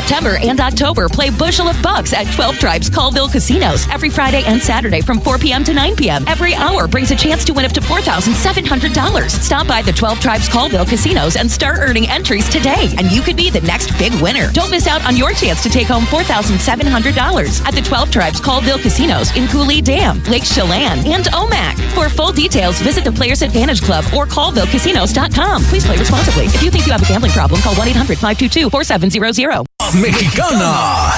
September and October, play Bushel of Bucks at 12 Tribes Colville Casinos every Friday and Saturday from 4 p.m. to 9 p.m. Every hour brings a chance to win up to $4,700. Stop by the 12 Tribes Colville Casinos and start earning entries today, and you could be the next big winner. Don't miss out on your chance to take home $4,700 at the 12 Tribes Colville Casinos in Cooley Dam, Lake Chelan, and Omak. For full details, visit the Players Advantage Club or ColvilleCasinos.com. Please play responsibly. If you think you have a gambling problem, call 1-800-522-4700. Mexicana.